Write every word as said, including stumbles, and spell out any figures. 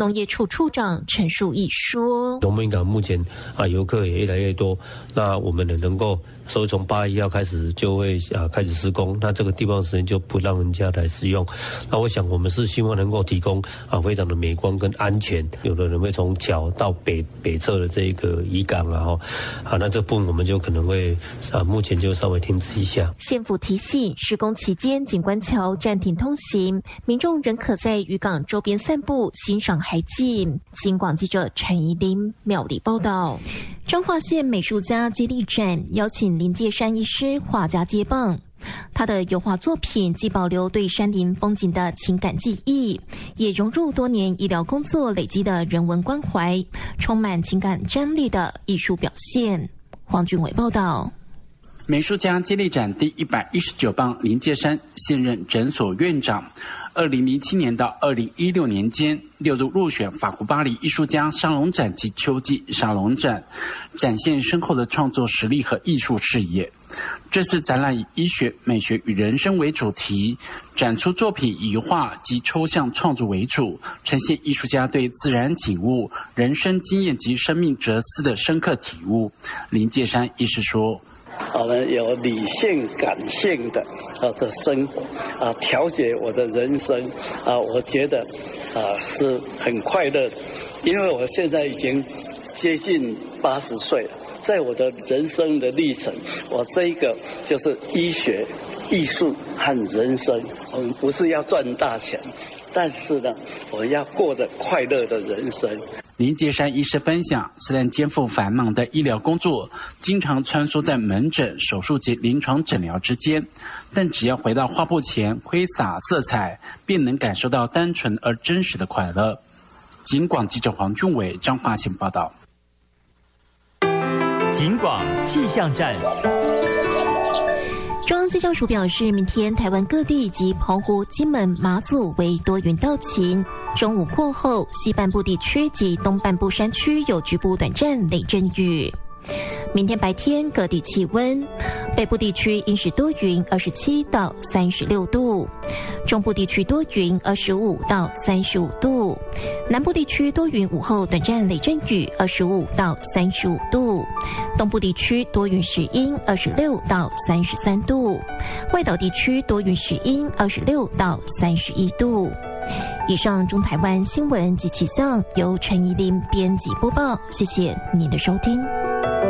农业处处长陈树义说：“ 龙门港目前啊游客也越来越多，那我们呢能够。”所以从八月一号开始就会啊开始施工，那这个地方时间就不让人家来使用。那我想我们是希望能够提供啊非常的美观跟安全。有的人会从桥到北北侧的这个渔港啊，哈，好，那这部分我们就可能会啊目前就稍微停止一下。 县府提醒，施工期间景观桥暂停通行，民众仍可在渔港周边散步欣赏海景。警广记者陈怡琳苗栗报道。彰化县美术家接力展邀请林介山医师画家接棒，他的油画作品既保留对山林风景的情感记忆，也融入多年医疗工作累积的人文关怀，充满情感张力的艺术表现。黄俊伟报道。 美术家接力展第一百一十九棒林介山现任诊所院长，二零零七年到二零一六年间六度入选法国巴黎艺术家沙龙展及秋季沙龙展，展现深厚的创作实力和艺术视野。这次展览以医学、美学与人生为主题，展出作品以画及抽象创作为主，呈现艺术家对自然景物、人生经验及生命哲思的深刻体悟。林介山医师说：“ 我们有理性、感性的啊，这生活啊，调节我的人生啊，我觉得啊是很快乐的，因为我现在已经接近八十岁了。”在我的人生的历程，我这一个就是医学、艺术和人生。我们不是要赚大钱，但是呢，我要过得快乐的人生。 林介山医师分享，虽然肩负繁忙的医疗工作，经常穿梭在门诊、手术及临床诊疗之间，但只要回到画布前挥洒色彩，便能感受到单纯而真实的快乐。警广记者黄俊伟彰化县报道。 警广气象站。 中央气象署表示，明天台湾各地及澎湖、金门、马祖为多云到晴，中午过后，西半部地区及东半部山区有局部短暂雷阵雨。明天白天各地气温，北部地区阴时多云，二十七到三十六度；中部地区多云，二十五到三十五度；南部地区多云，午后短暂雷阵雨，二十五到三十五度；东部地区多云时阴，二十六到三十三度；外岛地区多云时阴，二十六到三十一度。以上中台湾新闻及气象由陈怡琳编辑播报，谢谢您的收听。